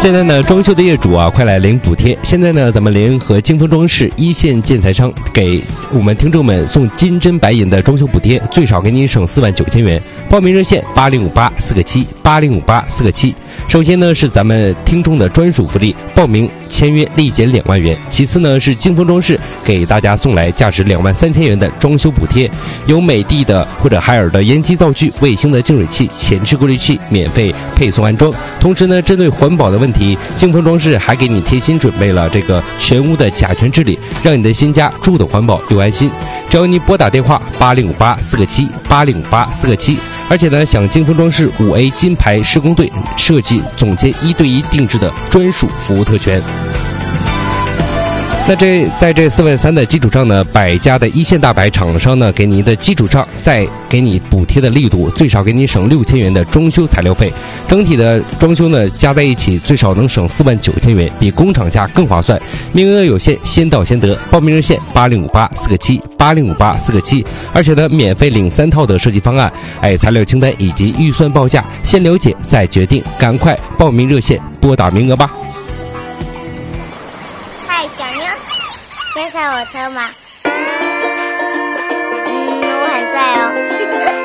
现在呢，装修的业主啊，快来领补贴！现在呢，咱们联合金丰装饰一线建材商给我们听众们送金针白银的装修补贴，最少给你省49000元。报名热线805847805847。首先呢是咱们听众的专属福利，报名签约立减2万元。其次呢是金丰装饰给大家送来价值23000元的装修补贴，有美的的或者海尔的烟机灶具、卫星的净水器、前置过滤器免费配送安装。同时呢，针对环保的问题，金丰装饰还给你贴心准备了这个全屋的甲醛治理，让你的新家住的环保又安心。只要你拨打电话805847805847，而且呢，享金丰装饰5A 金牌施工队设计总监1对1定制的专属服务特权。那在这4万3的基础上呢，百家的一线大牌厂商呢，给你的基础上再给你补贴的力度，最少给你省6000元的装修材料费，整体的装修呢加在一起最少能省49000元，比工厂价更划算。名额有限，先到先得。报名热线805847805847，而且呢免费领3套的设计方案，材料清单以及预算报价，先了解再决定，赶快报名热线拨打名额吧。 小妞，要上我车吗？